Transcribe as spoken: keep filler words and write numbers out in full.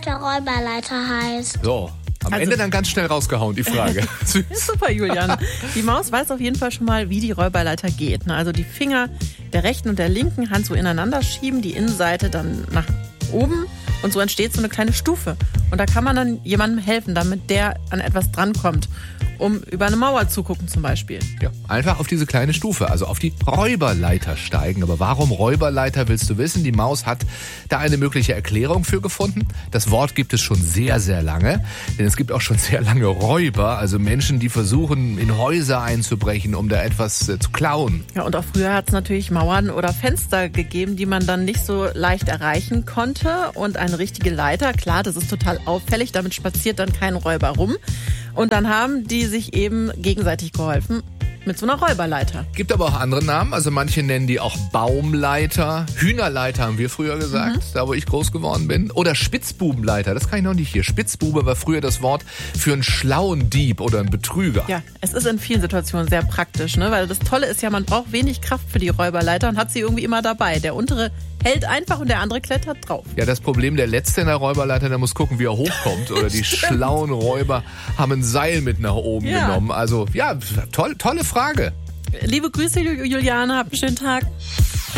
der Räuberleiter heißt. So, am Also- Ende dann ganz schnell rausgehauen, die Frage. Super, Julian. Die Maus weiß auf jeden Fall schon mal, wie die Räuberleiter geht. Also die Finger der rechten und der linken Hand so ineinander schieben, die Innenseite dann nach oben und so entsteht so eine kleine Stufe. Und da kann man dann jemandem helfen, damit der an etwas drankommt, um über eine Mauer zu gucken zum Beispiel. Ja, einfach auf diese kleine Stufe, also auf die Räuberleiter steigen. Aber warum Räuberleiter, willst du wissen? Die Maus hat da eine mögliche Erklärung für gefunden. Das Wort gibt es schon sehr, sehr lange. Denn es gibt auch schon sehr lange Räuber, also Menschen, die versuchen, in Häuser einzubrechen, um da etwas äh, zu klauen. Ja, und auch früher hat es natürlich Mauern oder Fenster gegeben, die man dann nicht so leicht erreichen konnte. Und eine richtige Leiter, klar, das ist total auffällig, damit spaziert dann kein Räuber rum. Und dann haben die sich eben gegenseitig geholfen mit so einer Räuberleiter. Gibt aber auch andere Namen, also manche nennen die auch Baumleiter. Hühnerleiter haben wir früher gesagt, mhm. da wo ich groß geworden bin. Oder Spitzbubenleiter, das kann ich noch nicht hier. Spitzbube war früher das Wort für einen schlauen Dieb oder einen Betrüger. Ja, es ist in vielen Situationen sehr praktisch, ne? Weil das Tolle ist ja, man braucht wenig Kraft für die Räuberleiter und hat sie irgendwie immer dabei. Der untere hält einfach und der andere klettert drauf. Ja, das Problem, der Letzte in der Räuberleiter, der muss gucken, wie er hochkommt. Oder die schlauen Räuber haben ein Seil mit nach oben Ja. genommen. Also ja, toll, tolle Frage. Liebe Grüße, Juliane, habt einen schönen Tag.